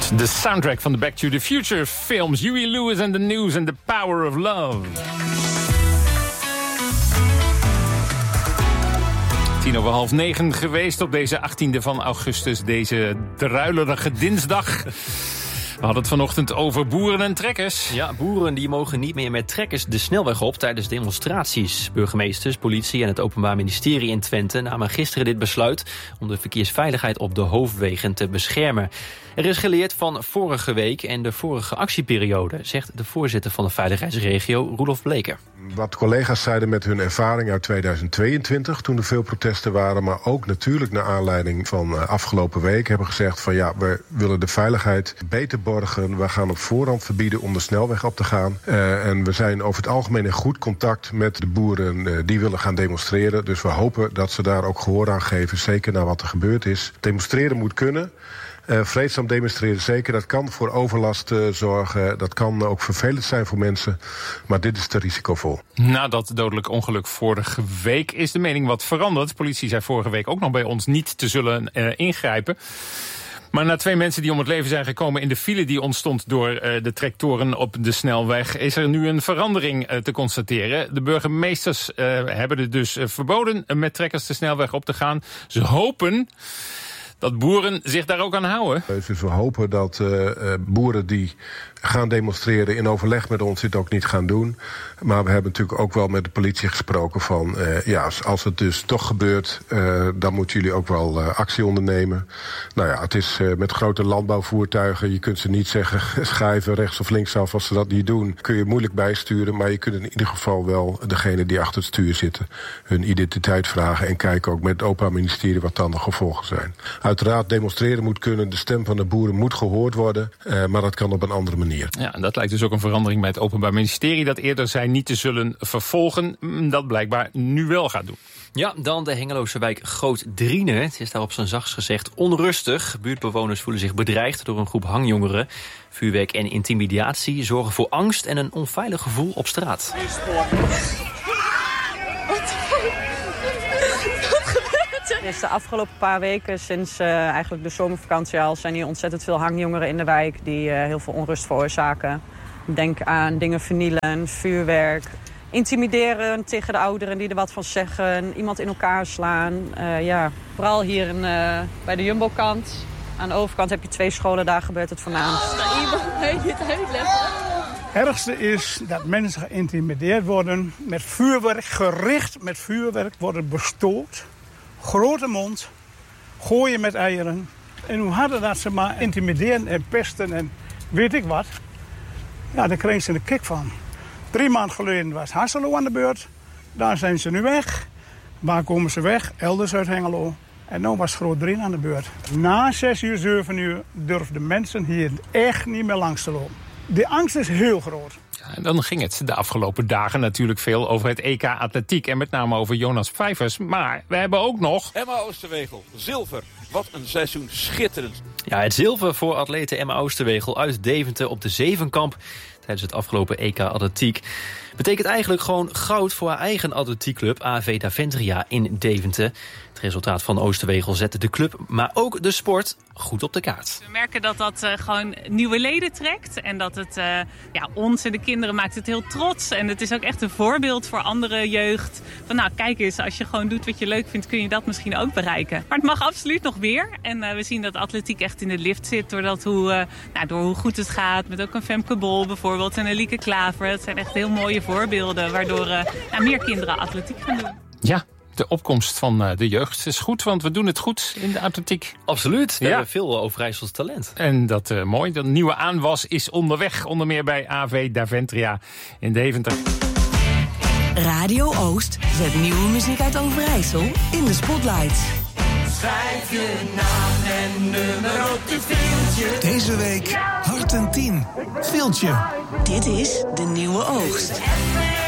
De soundtrack van de Back to the Future films. Huey Lewis and the News and the Power of Love. 9:10 geweest op deze 18e van augustus. Deze druilerige dinsdag. We hadden het vanochtend over boeren en trekkers. Ja, boeren die mogen niet meer met trekkers de snelweg op tijdens demonstraties. Burgemeesters, politie en het Openbaar Ministerie in Twente namen gisteren dit besluit om de verkeersveiligheid op de hoofdwegen te beschermen. Er is geleerd van vorige week en de vorige actieperiode, zegt de voorzitter van de veiligheidsregio, Roelof Bleker. Wat collega's zeiden met hun ervaring uit 2022, toen er veel protesten waren, maar ook natuurlijk naar aanleiding van afgelopen week, hebben gezegd van ja, we willen de veiligheid beter borgen. We gaan op voorhand verbieden om de snelweg op te gaan. En we zijn over het algemeen in goed contact met de boeren die willen gaan demonstreren. Dus we hopen dat ze daar ook gehoor aan geven, zeker naar wat er gebeurd is. Demonstreren moet kunnen. Vreedzaam demonstreren zeker, dat kan voor overlast zorgen. Dat kan ook vervelend zijn voor mensen. Maar dit is te risicovol. Na dat dodelijk ongeluk vorige week is de mening wat veranderd. De politie zei vorige week ook nog bij ons niet te zullen ingrijpen. Maar na 2 mensen die om het leven zijn gekomen in de file die ontstond door de tractoren op de snelweg, is er nu een verandering te constateren. De burgemeesters hebben het dus verboden met trekkers de snelweg op te gaan. Ze hopen dat boeren zich daar ook aan houden. Dus we hopen dat boeren die gaan demonstreren in overleg met ons dit ook niet gaan doen. Maar we hebben natuurlijk ook wel met de politie gesproken van ja, als het dus toch gebeurt, dan moeten jullie ook wel actie ondernemen. Nou ja, het is met grote landbouwvoertuigen, je kunt ze niet zeggen schrijven rechts of linksaf. Als ze dat niet doen, kun je moeilijk bijsturen. Maar je kunt in ieder geval wel degene die achter het stuur zitten hun identiteit vragen en kijken ook met het Openbaar Ministerie wat dan de gevolgen zijn. Uiteraard demonstreren moet kunnen, de stem van de boeren moet gehoord worden, maar dat kan op een andere manier. Ja, en dat lijkt dus ook een verandering bij het Openbaar Ministerie, dat eerder zei niet te zullen vervolgen, dat blijkbaar nu wel gaat doen. Ja, dan de Hengeloze wijk Groot-Driene. Het is daar op zijn zachtst gezegd onrustig. Buurtbewoners voelen zich bedreigd door een groep hangjongeren. Vuurwerk en intimidatie zorgen voor angst en een onveilig gevoel op straat. Dus de afgelopen paar weken, sinds eigenlijk de zomervakantie al, zijn hier ontzettend veel hangjongeren in de wijk die heel veel onrust veroorzaken. Denk aan dingen vernielen, vuurwerk, intimideren tegen de ouderen die er wat van zeggen, iemand in elkaar slaan. Ja, vooral hier bij de Jumbo-kant. Aan de overkant heb je 2 scholen, daar gebeurt het voornaamst. Het ergste is dat mensen geïntimideerd worden, met vuurwerk, gericht met vuurwerk worden bestoord. Grote mond, gooien met eieren. En hoe harder dat ze maar intimideren en pesten en weet ik wat. Ja, daar kregen ze een kick van. 3 maanden geleden was Hasselo aan de beurt. Daar zijn ze nu weg. Waar komen ze weg? Elders uit Hengelo. En nu was Groot-Driene aan de beurt. Na 6 uur, 7 uur durfden mensen hier echt niet meer langs te lopen. De angst is heel groot. Ja, en dan ging het de afgelopen dagen natuurlijk veel over het EK Atletiek. En met name over Jonas Vijvers. Maar we hebben ook nog Emma Oosterwegel, zilver. Wat een seizoen, schitterend. Ja, het zilver voor atlete Emma Oosterwegel uit Deventer op de Zevenkamp tijdens het afgelopen EK Atletiek betekent eigenlijk gewoon goud voor haar eigen atletiekclub AV Daventria in Deventer. Het resultaat van Oosterwegel zette de club, maar ook de sport goed op de kaart. We merken dat dat gewoon nieuwe leden trekt. En dat het ons en de kinderen maakt het heel trots. En het is ook echt een voorbeeld voor andere jeugd. Van nou, kijk eens, als je gewoon doet wat je leuk vindt, kun je dat misschien ook bereiken. Maar het mag absoluut nog meer. En we zien dat atletiek echt in de lift zit. Door hoe goed het gaat. Met ook een Femke Bol bijvoorbeeld en een Lieke Klaver. Dat zijn echt heel mooie voorbeelden. Waardoor meer kinderen atletiek gaan doen. Ja. De opkomst van de jeugd is goed, want we doen het goed in de atletiek. Absoluut, we hebben veel Overijssels talent. En dat mooi, de nieuwe aanwas is onderweg. Onder meer bij AV Daventria in Deventer. Radio Oost zet nieuwe muziek uit Overijssel in de spotlights. Schrijf je naam en nummer op je fieltje. Deze week Hart en 10. Fieltje. Dit is de nieuwe Oogst.